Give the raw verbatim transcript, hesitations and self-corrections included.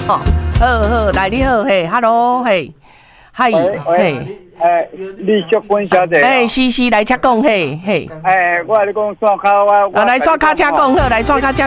好好，来你好，嘿 ，hello， 嘿，嗨，嘿。 诶，李淑君小姐。 诶，是是，来请讲，嘿嘿。 诶，我来讲刷卡，我啊，来刷卡请讲好，来刷卡请